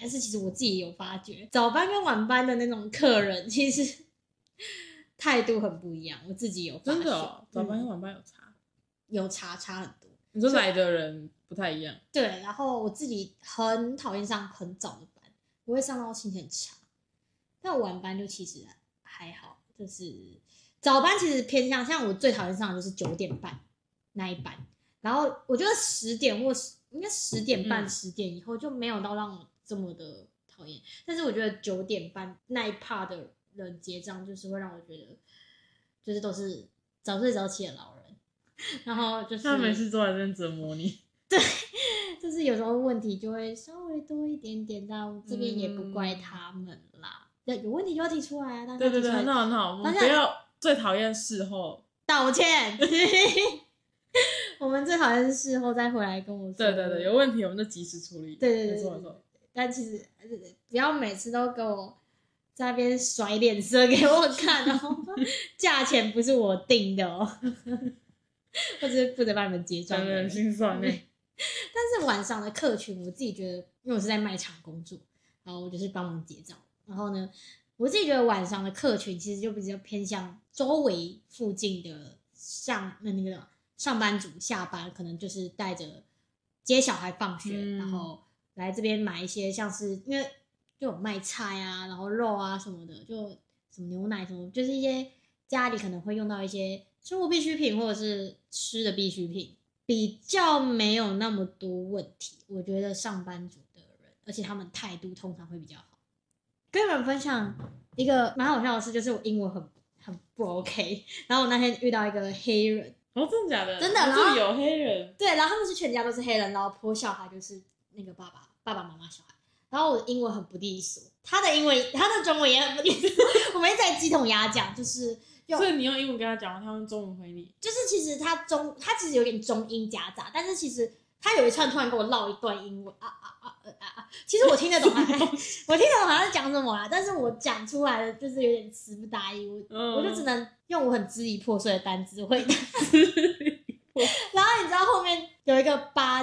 但是其实我自己有发觉，早班跟晚班的那种客人其实态度很不一样，我自己有发现。 真的哦，早班跟晚班有差， 有差很多。 你说来的人不太一样。 对，然后我自己很讨厌上很早的班，我会上到心情很差。但晚班就其实还好，就是早班其实偏像我最讨厌上的就是9点半那一班，然后我觉得10点或应该10点半、10点以后就没有到让我这么的讨厌，但是我觉得9点半那一 part 的人结账就是会让我觉得就是都是早睡早起的老人，然后就是他每次都在这边折磨你。 对，就是有时候问题就会稍微多一点点，但这边也不怪他们啦。有问题就要提出来啊！ 对对对，很好很好，我们不要最讨厌事后道歉。我们最讨厌是事后再回来跟我说。 对对对，有问题我们就及时处理。 对对对， 没错没错。 但其实不要每次都给我在那边甩脸色给我看哦，价钱不是我定的哦，我只是负责帮你们结账。 讲得很心酸呢。 但是晚上的客群，我自己觉得，因为我是在卖场工作，然后我就是帮忙结账。然后呢，我自己觉得晚上的客群其实就比较偏向周围附近的那个上班族下班，可能就是带着接小孩放学，然后来这边买一些像是因为就有卖菜啊，然后肉啊什么的，就什么牛奶什么，就是一些家里可能会用到一些生活必需品或者是吃的必需品。比较没有那么多问题，我觉得上班族的人，而且他们态度通常会比较好。跟你们分享一个蛮好笑的事，就是我英文很不 OK， 然后我那天遇到一个黑人。 哦，真的假的？ 真的，然后有黑人。 对，然后他们是全家都是黑人，老婆小孩就是那个爸爸妈妈小孩。然后我的英文很不利索，他的中文也很不利索，我们一直在鸡同鸭讲，就是所以你用英文跟他讲，他用中文回你。 就是其实他其实有点中英夹杂，但是其实他有一串突然跟我唠一段英文其实我听得懂他，我听得懂他在讲什么啦，但是我讲出来的就是有点词不达意，我就只能用我很支离破碎的单字回答。然后你知道后面有一个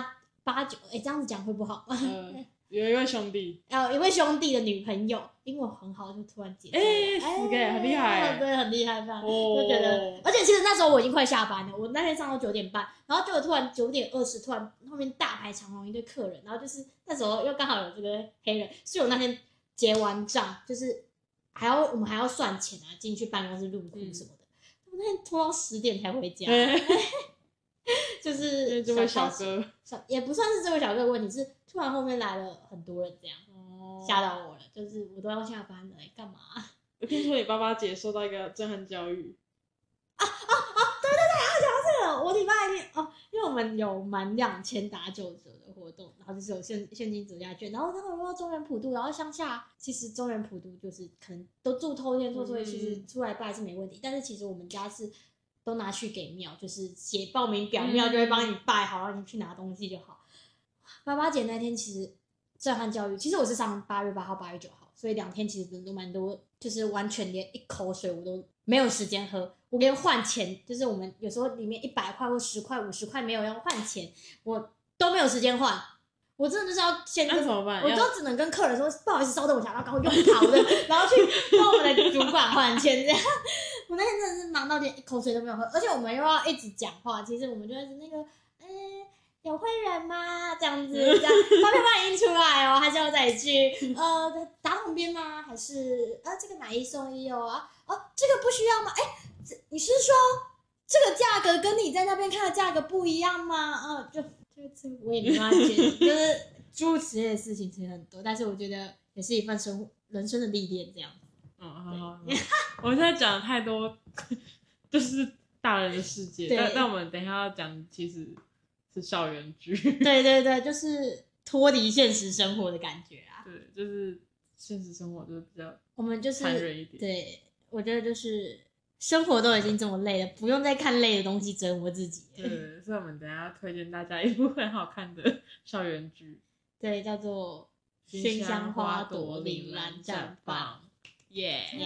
8、9，这样子讲会不好吗？ 有一位兄弟， 一位兄弟的女朋友，英文很好，就突然解释， 很厉害， 对，很厉害，就觉得，而且其实那时候我已经快下班了，我那天上到9点半，然后就突然9点20，突然后面大排长龙一堆客人，然后就是那时候又刚好有这个黑人，所以我那天结完账，就是我们还要算钱啊，进去办公室入库什么的，我那天拖到10点才回家。就是这位小哥， 也不算是这位小哥的问题，是突然后面来了很多人，这样吓到我了。就是我都要下班了，干嘛？ 我听说你爸爸姐受到一个震撼教育。 对，讲到这个，我礼拜因为我们有满2000打9折的活动，然后就是有现金折价券，然后他们到中原普渡，然后乡下其实中原普渡就是可能都住透天厝，所以其实出来拜是没问题，但是其实我们家是都拿去给庙，就是写报名表，庙就会帮你拜好，然后你去拿东西就好。爸爸姐那天其实震撼教育，其实我是上8月8号、8月9号，所以2天其实人都蛮多，就是完全连一口水我都没有时间喝。我连换钱，就是我们有时候里面100块或10块、50块没有要换钱，我都没有时间换。我真的就是要先那怎么办？ 我都只能跟客人说不好意思，稍等我一下，然后赶快用跑的，然后去跟我们的主管换钱这样。我那天真的是忙到连一口水都没有喝，而且我们又要一直讲话，其实我们就会是那个有会员吗？这样子，这样发票帮你印出来哦，还是要再去打统编吗？还是这个买1送1哦？这个不需要吗？你是说这个价格跟你在那边看的价格不一样吗？就我也没办法解释，就是诸如此类的事情其实很多，但是我觉得也是一份人生的历练这样。 好，我现在讲了太多，就是大人的世界，但我们等一下要讲其实是校园剧。对对对，就是脱离现实生活的感觉啊。 对，就是现实生活就是比较我们就是残忍一点。 对，我觉得就是生活都已经这么累了，不用再看累的东西折磨自己。 对，所以我们等一下推荐大家一部很好看的校园剧， 对，叫做《熏香花朵铃兰绽放》。 耶。